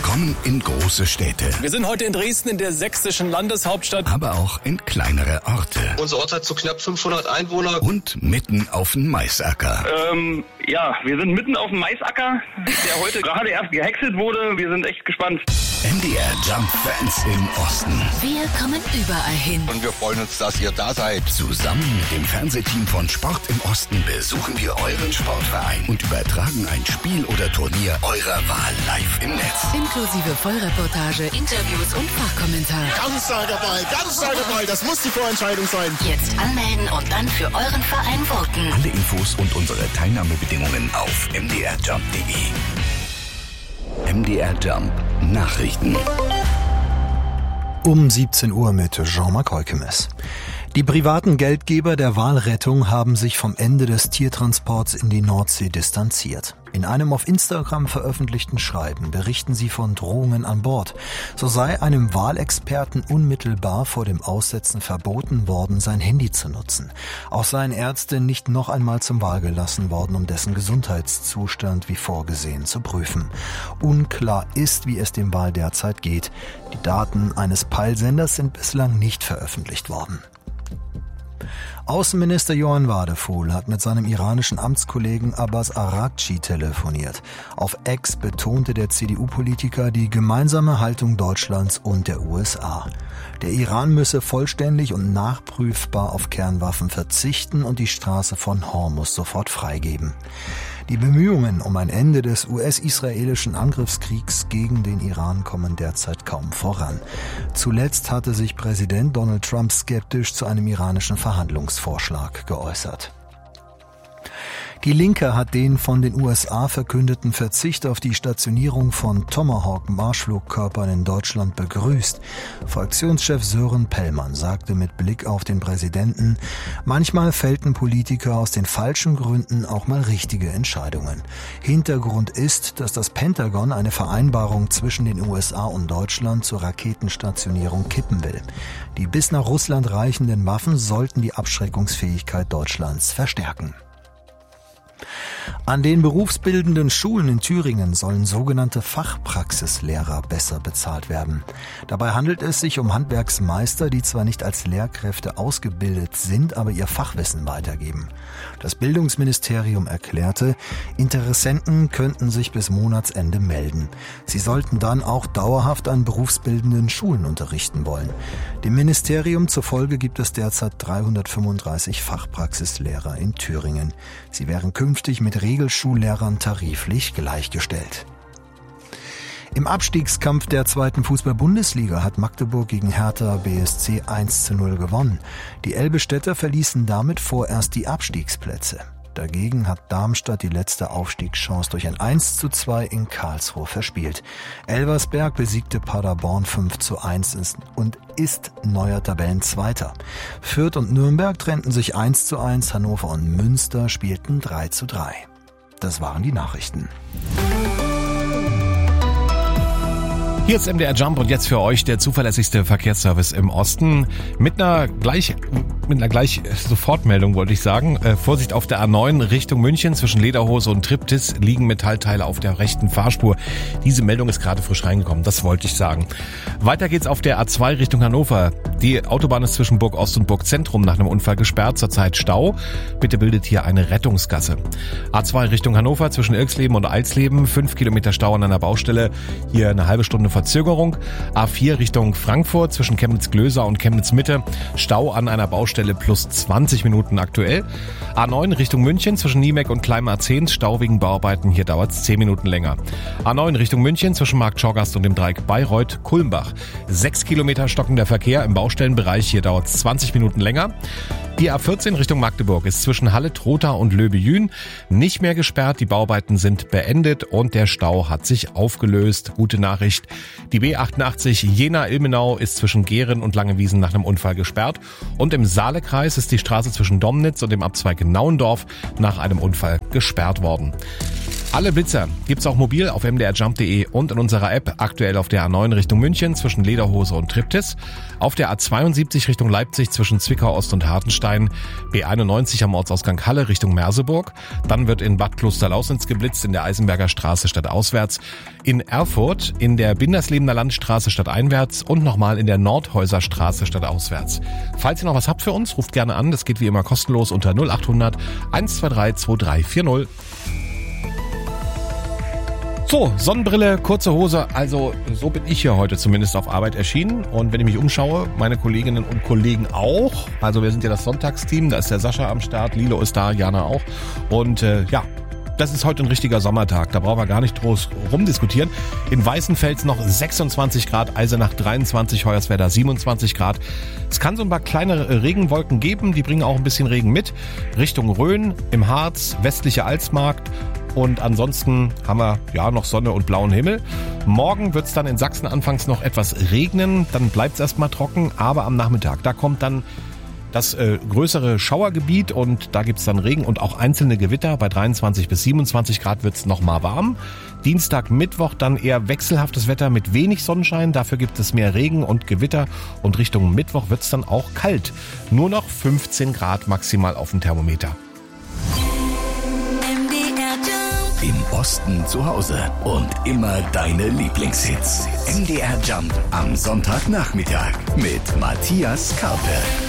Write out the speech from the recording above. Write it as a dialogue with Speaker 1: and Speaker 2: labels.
Speaker 1: kommen in große Städte.
Speaker 2: Wir sind heute in Dresden, in der sächsischen Landeshauptstadt.
Speaker 1: Aber auch in kleinere Orte.
Speaker 3: Unser Ort hat so knapp 500 Einwohner.
Speaker 1: Und mitten auf dem Maisacker.
Speaker 4: Ja, wir sind mitten auf dem Maisacker, der heute gerade erst gehäckselt wurde. Wir sind echt gespannt.
Speaker 1: MDR Jump Fans im Osten.
Speaker 5: Wir kommen überall hin.
Speaker 6: Und wir freuen uns, dass ihr da seid.
Speaker 1: Zusammen mit dem Fernsehteam von Sport im Osten besuchen wir euren Sportverein und übertragen ein Spiel oder Turnier eurer Wahl live im Netz.
Speaker 5: Inklusive Vollreportage, Interviews und Fachkommentar.
Speaker 7: Ganz starker Ball, das muss die Vorentscheidung sein.
Speaker 5: Jetzt anmelden und dann für euren Verein voten.
Speaker 1: Alle Infos und unsere Teilnahmebedingungen auf mdrjump.de. MDR Jump Nachrichten.
Speaker 8: Um 17 Uhr mit Jean-Marc Heukemes. Die privaten Geldgeber der Walrettung haben sich vom Ende des Tiertransports in die Nordsee distanziert. In einem auf Instagram veröffentlichten Schreiben berichten sie von Drohungen an Bord. So sei einem Walexperten unmittelbar vor dem Aussetzen verboten worden, sein Handy zu nutzen. Auch seien Ärzte nicht noch einmal zum Wal gelassen worden, um dessen Gesundheitszustand wie vorgesehen zu prüfen. Unklar ist, wie es dem Wal derzeit geht. Die Daten eines Peilsenders sind bislang nicht veröffentlicht worden. Außenminister Johann Wadefuhl hat mit seinem iranischen Amtskollegen Abbas Araghchi telefoniert. Auf X betonte der CDU-Politiker die gemeinsame Haltung Deutschlands und der USA. Der Iran müsse vollständig und nachprüfbar auf Kernwaffen verzichten und die Straße von Hormuz sofort freigeben. Die Bemühungen um ein Ende des US-israelischen Angriffskriegs gegen den Iran kommen derzeit kaum voran. Zuletzt hatte sich Präsident Donald Trump skeptisch zu einem iranischen Verhandlungsvorschlag geäußert. Die Linke hat den von den USA verkündeten Verzicht auf die Stationierung von Tomahawk-Marschflugkörpern in Deutschland begrüßt. Fraktionschef Sören Pellmann sagte mit Blick auf den Präsidenten, manchmal fällten Politiker aus den falschen Gründen auch mal richtige Entscheidungen. Hintergrund ist, dass das Pentagon eine Vereinbarung zwischen den USA und Deutschland zur Raketenstationierung kippen will. Die bis nach Russland reichenden Waffen sollten die Abschreckungsfähigkeit Deutschlands verstärken. An den berufsbildenden Schulen in Thüringen sollen sogenannte Fachpraxislehrer besser bezahlt werden. Dabei handelt es sich um Handwerksmeister, die zwar nicht als Lehrkräfte ausgebildet sind, aber ihr Fachwissen weitergeben. Das Bildungsministerium erklärte, Interessenten könnten sich bis Monatsende melden. Sie sollten dann auch dauerhaft an berufsbildenden Schulen unterrichten wollen. Dem Ministerium zufolge gibt es derzeit 335 Fachpraxislehrer in Thüringen. Sie wären künftig mit Regelschullehrern tariflich gleichgestellt. Im Abstiegskampf der 2. Fußball-Bundesliga hat Magdeburg gegen Hertha BSC 1:0 gewonnen. Die Elbe-Städter verließen damit vorerst die Abstiegsplätze. Dagegen hat Darmstadt die letzte Aufstiegschance durch ein 1:2 in Karlsruhe verspielt. Elversberg besiegte Paderborn 5:1 und ist neuer Tabellenzweiter. Fürth und Nürnberg trennten sich 1:1, Hannover und Münster spielten 3:3. Das waren die Nachrichten.
Speaker 9: Hier ist MDR Jump und jetzt für euch der zuverlässigste Verkehrsservice im Osten. Mit einer gleich Sofortmeldung wollte ich sagen. Vorsicht auf der A9 Richtung München zwischen Lederhose und Triptis liegen Metallteile auf der rechten Fahrspur. Diese Meldung ist gerade frisch reingekommen, das wollte ich sagen. Weiter geht's auf der A2 Richtung Hannover. Die Autobahn ist zwischen Burg Ost und Burg Zentrum nach einem Unfall gesperrt, zurzeit Stau. Bitte bildet hier eine Rettungsgasse. A2 Richtung Hannover zwischen Ilksleben und Eilsleben, 5 Kilometer Stau an einer Baustelle, hier eine halbe Stunde Verzögerung. A4 Richtung Frankfurt zwischen Chemnitz-Glöser und Chemnitz-Mitte, Stau an einer Baustelle plus 20 Minuten aktuell. A9 Richtung München zwischen Niemek und Kleinmarzens, Stau wegen Bauarbeiten, hier dauert es 10 Minuten länger. A9 Richtung München zwischen Markt Schorgast und dem Dreieck Bayreuth-Kulmbach. 6 Kilometer stockender Verkehr im Baustellenbereich, hier dauert es 20 Minuten länger. Die A14 Richtung Magdeburg ist zwischen Halle, Trotha und Löbejün nicht mehr gesperrt. Die Bauarbeiten sind beendet und der Stau hat sich aufgelöst. Gute Nachricht. Die B88 Jena-Ilmenau ist zwischen Gehren und Langewiesen nach einem Unfall gesperrt. Und im Saalekreis ist die Straße zwischen Domnitz und dem Abzweig Nauendorf nach einem Unfall gesperrt worden. Alle Blitzer gibt's auch mobil auf mdrjump.de und in unserer App, aktuell auf der A9 Richtung München zwischen Lederhose und Triptis, auf der A72 Richtung Leipzig zwischen Zwickau Ost und Hartenstein, B91 am Ortsausgang Halle Richtung Merseburg, dann wird in Bad Klosterlausnitz geblitzt in der Eisenberger Straße stadtauswärts, in Erfurt in der Binderslebener Landstraße stadteinwärts und nochmal in der Nordhäuser Straße stadtauswärts. Falls ihr noch was habt für uns, ruft gerne an, das geht wie immer kostenlos unter 0800 123 2340. So, Sonnenbrille, kurze Hose, also so bin ich hier heute zumindest auf Arbeit erschienen. Und wenn ich mich umschaue, meine Kolleginnen und Kollegen auch. Also wir sind ja das Sonntagsteam, da ist der Sascha am Start, Lilo ist da, Jana auch. Und das ist heute ein richtiger Sommertag, da brauchen wir gar nicht groß rumdiskutieren. In Weißenfels noch 26 Grad, Eisenach 23, Hoyerswerda 27 Grad. Es kann so ein paar kleine Regenwolken geben, die bringen auch ein bisschen Regen mit. Richtung Rhön, im Harz, westliche Alsmarkt. Und ansonsten haben wir ja noch Sonne und blauen Himmel. Morgen wird es dann in Sachsen anfangs noch etwas regnen, dann bleibt es erstmal trocken, aber am Nachmittag, da kommt dann das größere Schauergebiet und da gibt's dann Regen und auch einzelne Gewitter. Bei 23 bis 27 Grad wird's nochmal warm. Dienstag, Mittwoch dann eher wechselhaftes Wetter mit wenig Sonnenschein. Dafür gibt es mehr Regen und Gewitter und Richtung Mittwoch wird's dann auch kalt. Nur noch 15 Grad maximal auf dem Thermometer.
Speaker 1: Im Osten zu Hause und immer deine Lieblingshits. MDR Jump am Sonntagnachmittag mit Matthias Karpe.